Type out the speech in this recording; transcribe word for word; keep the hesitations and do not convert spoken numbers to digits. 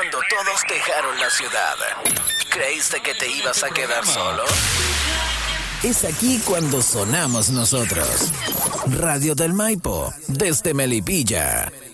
cuando todos dejaron la ciudad. ¿Creíste que te ibas a quedar solo? Es aquí cuando sonamos nosotros. Radio del Maipo, desde Melipilla.